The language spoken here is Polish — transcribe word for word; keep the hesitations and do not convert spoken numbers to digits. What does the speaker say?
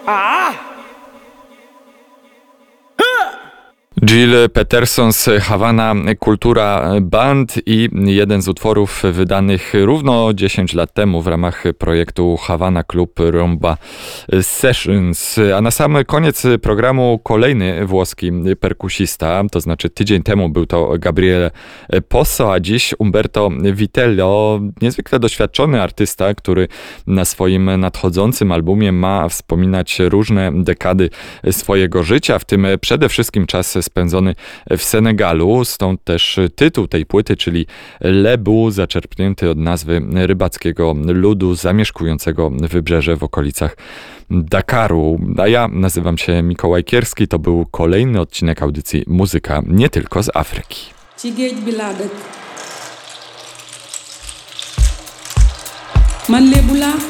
Jill Peterson z Havana Kultura Band i jeden z utworów wydanych równo dziesięć lat temu w ramach projektu Havana Club Rumba Sessions. A na sam koniec programu kolejny włoski perkusista, to znaczy tydzień temu był to Gabriele Posso, a dziś Umberto Vitello, niezwykle doświadczony artysta, który na swoim nadchodzącym albumie ma wspominać różne dekady swojego życia, w tym przede wszystkim czas spędzony w Senegalu, stąd też tytuł tej płyty, czyli Lebu, zaczerpnięty od nazwy rybackiego ludu zamieszkującego wybrzeże w okolicach Dakaru. A ja nazywam się Mikołaj Kierski, to był kolejny odcinek audycji Muzyka nie tylko z Afryki. Ci géej bi laa dëkk man Lebu laa